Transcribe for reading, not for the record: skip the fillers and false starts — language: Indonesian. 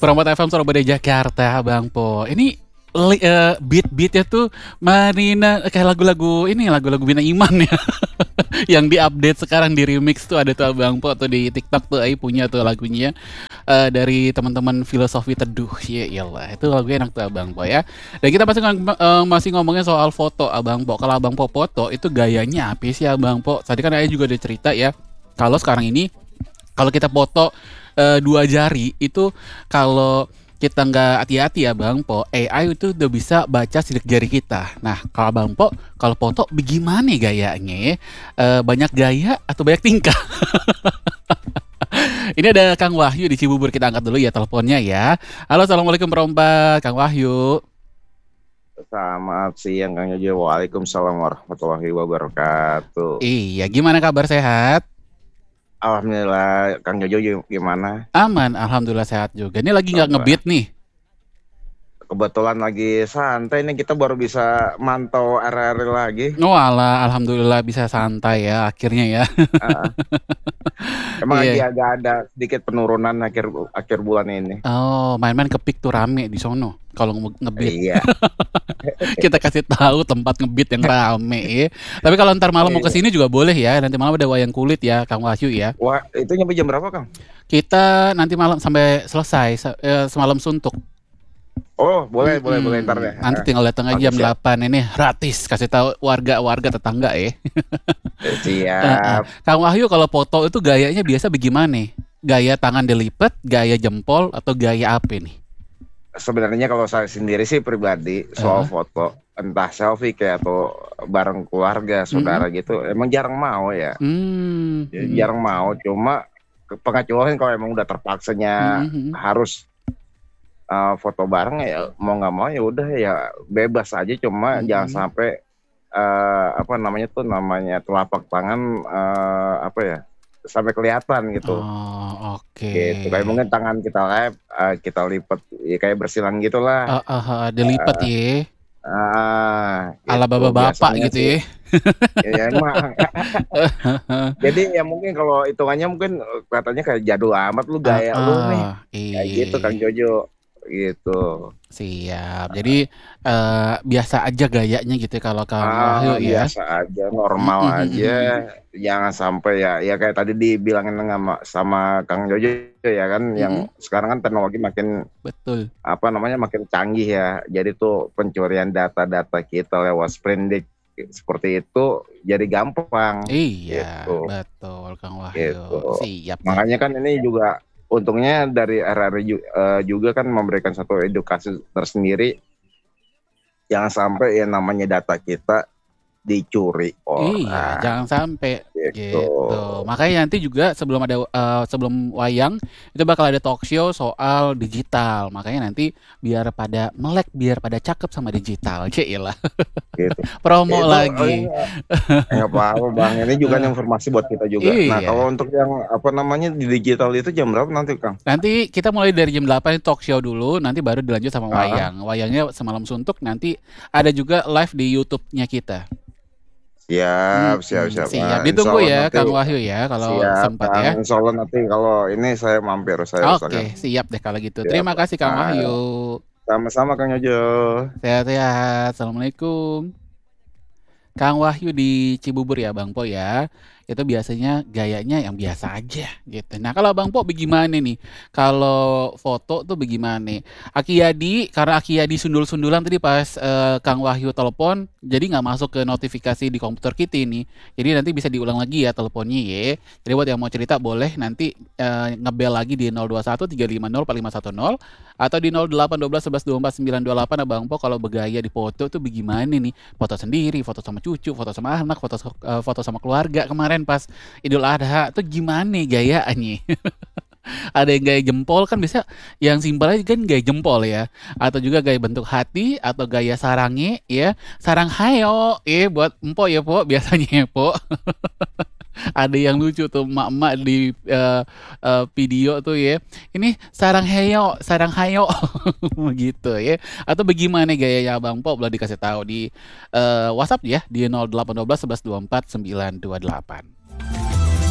Perompat FM Surabaya Jakarta, Bang Po. Ini beat-beatnya tuh Marina kayak lagu-lagu ini, lagu-lagu Bina Iman ya. Yang diupdate sekarang di remix tuh ada tuh Bang Po atau di TikTok tuh Ai punya tuh lagunya dari teman-teman Filosofi Teduh. Ya iyalah, itu lagunya enak tuh Abang Po ya. Dan kita masih ngomongin soal foto Abang Po. Kalau Abang Po foto itu gayanya apa sih Abang Po? Tadi kan Ai juga udah cerita ya. Kalau sekarang ini kalau kita foto dua jari itu kalau kita nggak hati-hati ya Bang Po, AI itu udah bisa baca sidik jari kita. Nah, kalau Bang Po, kalau foto bagaimana gayanya? Banyak gaya atau banyak tingkah? Ini ada Kang Wahyu di Cibubur, kita angkat dulu ya teleponnya ya. Halo, assalamualaikum perompak, Kang Wahyu. Selamat siang Kang Jojo. Waalaikumsalam warahmatullahi wabarakatuh. Iya, gimana kabar, sehat? Alhamdulillah, Kang Jojo gimana? Aman, alhamdulillah sehat juga. Ini lagi nggak Alhamdulillah. ngebeat nih. Kebetulan lagi santai nih, kita baru bisa mantau RRI lagi. Oh alah, alhamdulillah bisa santai ya akhirnya ya. Ah, Emang lagi Iya. agak ada sedikit penurunan akhir bulan ini. Oh, main-main ke Pik tuh rame di sono kalau ngebeat. Iya. Kita kasih tahu tempat ngebeat yang rame ya. Tapi kalau ntar malam mau Iya. kesini juga boleh ya. Nanti malam ada wayang kulit ya, Kang Wahyu ya. Wah, itu nyampe jam berapa, Kang? Kita nanti malam sampai selesai semalam suntuk. Oh, boleh ntar deh. Nanti tinggal datang aja Oke, jam siap. 8 ini gratis. Kasih tahu warga-warga tetangga ya. Siap. Kang Wahyu kalau foto itu gayanya biasa bagaimana? Gaya tangan dilipet, gaya jempol, atau gaya apa nih? Sebenarnya kalau saya sendiri sih pribadi soal foto, entah selfie kayak atau bareng keluarga, saudara gitu, emang jarang mau ya. Jarang mau, cuma pengecualian kalau emang udah terpaksanya harus foto bareng ya mau nggak mau ya udah ya bebas aja, cuma jangan sampai namanya telapak tangan apa ya sampai kelihatan gitu. Oh, oke. Gitu. Kayak mungkin tangan kita lipat ya kayak bersilang gitulah. Dilipat ya. Ala Gitu. bapak-bapak Biasanya gitu sih, ya. ya emang. Jadi ya mungkin kalau hitungannya mungkin katanya kayak jadul amat lu gaya lu nih. Kayak gitu Kang Iya. Jojo. Gitu. Siap. Jadi biasa aja gayanya gitu ya kalau Kang Wahyu ya. Biasa aja, normal aja. Jangan sampai ya kayak tadi dibilangin sama Kang Jojo ya kan, yang sekarang kan teknologi makin Betul. makin canggih ya. Jadi tuh pencurian data-data kita lewat sprindik seperti itu jadi gampang. Iya, Gitu. betul Kang Wahyu. Gitu. Siap. Makanya kan ini juga untungnya dari RRI juga kan memberikan satu edukasi tersendiri, jangan sampai yang namanya data kita dicuri orang. Iya, jangan sampai Gitu. gitu. Makanya nanti juga sebelum wayang itu bakal ada talk show soal digital. Makanya nanti biar pada melek, biar pada cakep sama digital. Cailah. Gitu. Promo Itu lagi. nggak apa-apa Bang, ini juga informasi buat kita juga. Nah, Iya. kalau untuk yang di digital itu jam berapa nanti Kang? Nanti kita mulai dari jam 8 talk show dulu, nanti baru dilanjut sama wayang. Wayangnya semalam suntuk, nanti ada juga live di YouTube-nya kita. Siap. Siap. Nah, Ditunggu ya nanti, Kang Wahyu ya kalau sempat ya. Insya Allah nanti kalau ini saya mampir, saya Oke, siap deh kalau gitu. Siap. Terima kasih Kang Wahyu. Sama-sama Kang Jojo. Sehat-sehat. Assalamualaikum. Kang Wahyu di Cibubur ya Bang Po ya. Itu biasanya gayanya yang biasa aja gitu. Nah kalau Bang Po bagaimana nih? Kalau foto tuh bagaimana? Karena Aki Yadi sundul-sundulan tadi pas Kang Wahyu telepon, jadi nggak masuk ke notifikasi di komputer kita ini. Jadi nanti bisa diulang lagi ya teleponnya ya. Jadi buat yang mau cerita boleh nanti ngebel lagi di 021 350 4510 atau di 0812 11 24 928 Bang Po. Kalau bergaya di foto tuh bagaimana nih? Foto sendiri, foto sama cucu, foto sama anak, foto sama keluarga kemarin pas Idul Adha tuh gimana gayaannya? Ada yang gaya jempol kan bisa, yang simpel aja kan gaya jempol ya, atau juga gaya bentuk hati atau gaya sarangnya ya, sarang hayo buat empok ya po biasanya ya po. Ada yang lucu tuh emak-emak di video tuh ya, ini sarang hayo begitu ya. Atau bagaimana gayanya Bang Po boleh dikasih tahu di WhatsApp ya di 0812 11 24 928.